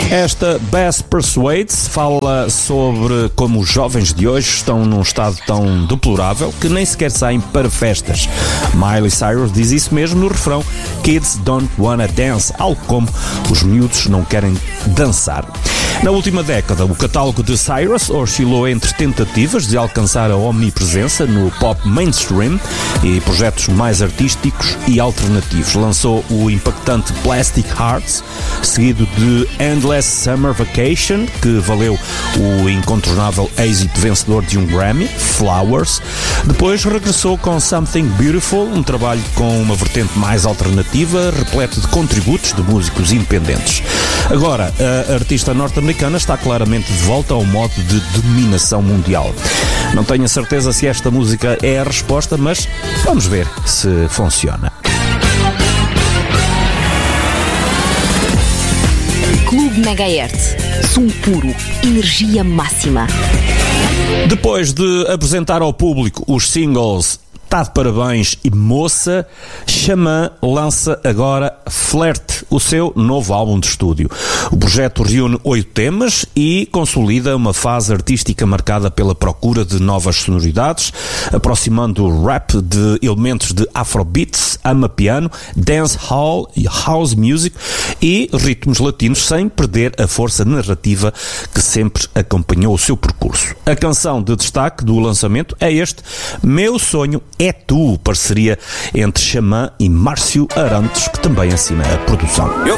Esta Best Persuades fala sobre como os jovens de hoje estão num estado tão deplorável que nem sequer saem para festas. Miley Cyrus diz isso mesmo no refrão Kids Don't Wanna Dance, algo como os miúdos não querem dançar. Na última década, o catálogo de Cyrus oscilou entre tentativas de alcançar a omnipresença no pop mainstream e projetos mais artísticos e alternativos. Lançou o impactante Plastic Hearts, seguido de Endless Summer Vacation, que valeu o incontornável êxito vencedor de um Grammy, Flowers. Depois regressou com Something Beautiful, um trabalho com uma vertente mais alternativa, repleto de contributos de músicos independentes. Agora, a artista norte-americana está claramente de volta ao modo de dominação mundial. Não tenho a certeza se esta música é a resposta, mas vamos ver se funciona. Clube Megahertz. Som puro, energia máxima. Depois de apresentar ao público os singles Tá de Parabéns e Moça, Xamã lança agora Flerte, o seu novo álbum de estúdio. O projeto reúne 8 temas e consolida uma fase artística marcada pela procura de novas sonoridades, aproximando o rap de elementos de afrobeats, amapiano, dancehall e house music e ritmos latinos, sem perder a força narrativa que sempre acompanhou o seu percurso. A canção de destaque do lançamento é este Meu Sonho é Tu, parceria entre Xamã e Márcio Arantes, que também assina a produção. Eu